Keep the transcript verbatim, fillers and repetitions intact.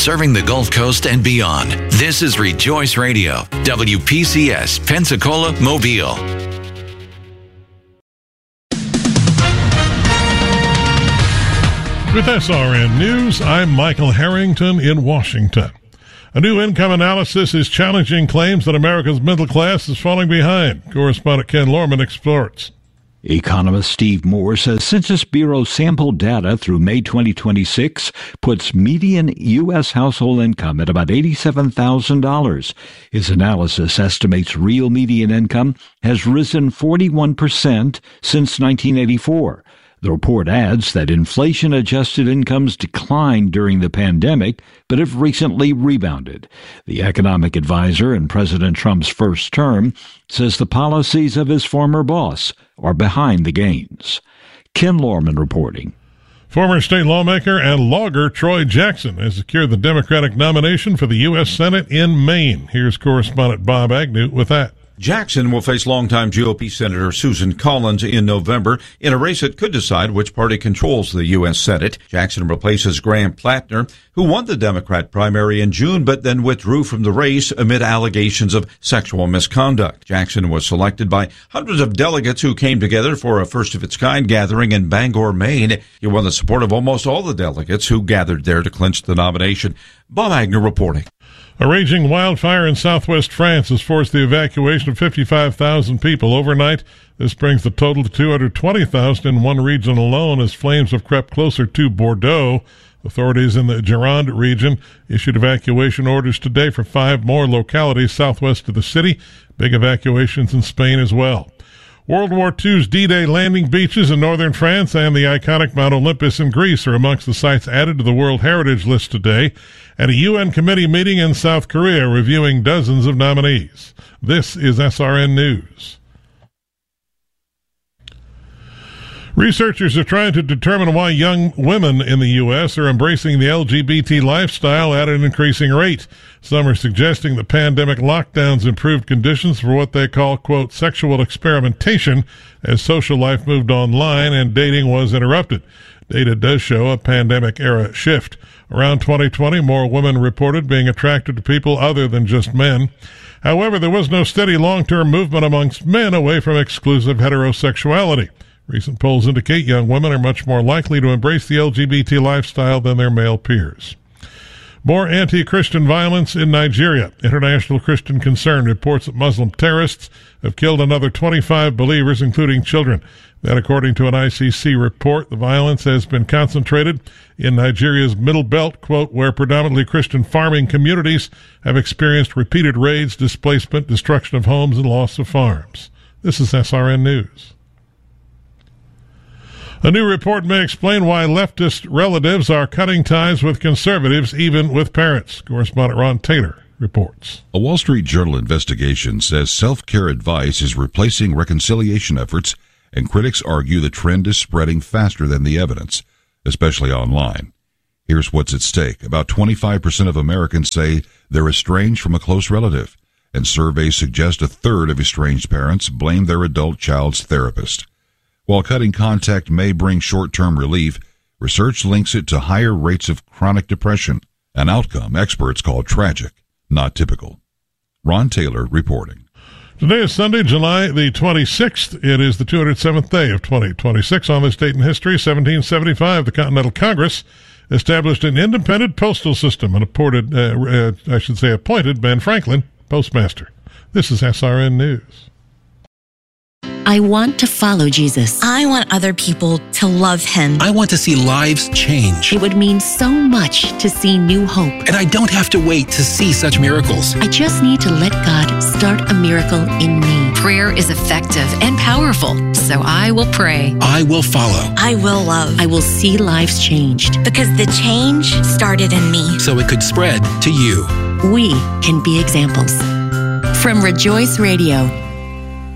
serving the Gulf Coast and beyond. This is Rejoice Radio, W P C S, Pensacola, Mobile. With S R N News, I'm Michael Harrington in Washington. A new income analysis is challenging claims that America's middle class is falling behind. Correspondent Ken Lorman explores. Economist Steve Moore says Census Bureau sample data through May twenty twenty-six puts median U S household income at about eighty-seven thousand dollars. His analysis estimates real median income has risen forty-one percent since nineteen eighty-four. The report adds that inflation-adjusted incomes declined during the pandemic, but have recently rebounded. The economic advisor in President Trump's first term says the policies of his former boss are behind the gains. Ken Lorman reporting. Former state lawmaker and logger Troy Jackson has secured the Democratic nomination for the U S Senate in Maine. Here's correspondent Bob Agnew with that. Jackson will face longtime G O P Senator Susan Collins in November in a race that could decide which party controls the U S Senate. Jackson replaces Graham Plattner, who won the Democrat primary in June but then withdrew from the race amid allegations of sexual misconduct. Jackson was selected by hundreds of delegates who came together for a first-of-its-kind gathering in Bangor, Maine. He won the support of almost all the delegates who gathered there to clinch the nomination. Bob Agnew reporting. A raging wildfire in southwest France has forced the evacuation of fifty-five thousand people overnight. This brings the total to two hundred twenty thousand in one region alone as flames have crept closer to Bordeaux. Authorities in the Gironde region issued evacuation orders today for five more localities southwest of the city. Big evacuations in Spain as well. World War Two's D-Day landing beaches in northern France and the iconic Mount Olympus in Greece are amongst the sites added to the World Heritage List today, and a U N committee meeting in South Korea reviewing dozens of nominees. This is S R N News. Researchers are trying to determine why young women in the U S are embracing the L G B T lifestyle at an increasing rate. Some are suggesting the pandemic lockdowns improved conditions for what they call, quote, sexual experimentation as social life moved online and dating was interrupted. Data does show a pandemic-era shift. Around twenty twenty, more women reported being attracted to people other than just men. However, there was no steady long-term movement amongst men away from exclusive heterosexuality. Recent polls indicate young women are much more likely to embrace the L G B T lifestyle than their male peers. More anti-Christian violence in Nigeria. International Christian Concern reports that Muslim terrorists have killed another twenty-five believers, including children. That, according to an I C C report, the violence has been concentrated in Nigeria's Middle Belt, quote, where predominantly Christian farming communities have experienced repeated raids, displacement, destruction of homes, and loss of farms. This is S R N News. A new report may explain why leftist relatives are cutting ties with conservatives, even with parents. Correspondent Ron Taylor reports. A Wall Street Journal investigation says self-care advice is replacing reconciliation efforts, and critics argue the trend is spreading faster than the evidence, especially online. Here's what's at stake. About twenty-five percent of Americans say they're estranged from a close relative, and surveys suggest a third of estranged parents blame their adult child's therapist. While cutting contact may bring short-term relief, research links it to higher rates of chronic depression, an outcome experts call tragic, not typical. Ron Taylor reporting. Today is Sunday, July the twenty-sixth. It is the two hundred seventh day of twenty twenty-six. On this date in history, seventeen seventy-five, the Continental Congress established an independent postal system and appointed, uh, uh, I should say, appointed Ben Franklin postmaster. This is S R N News. I want to follow Jesus. I want other people to love him. I want to see lives change. It would mean so much to see new hope. And I don't have to wait to see such miracles. I just need to let God start a miracle in me. Prayer is effective and powerful, so I will pray. I will follow. I will love. I will see lives changed. Because the change started in me. So it could spread to you. We can be examples. From Rejoice Radio,